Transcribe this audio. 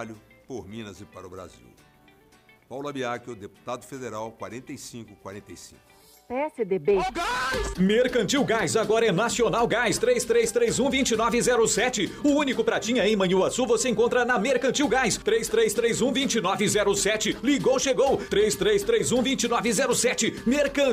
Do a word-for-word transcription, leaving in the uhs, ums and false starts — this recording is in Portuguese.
trabalho por Minas e para o Brasil. Paulo Abiacchio, deputado federal, quarenta e cinco quarenta e cinco. P S D B. Oh, gás! Mercantil Gás, agora é Nacional Gás, três três três um, dois nove zero sete. O único pratinha em Manhuaçu você encontra na Mercantil Gás, três três três um, dois nove zero sete. Ligou, chegou, três três três um, dois nove zero sete. Mercantil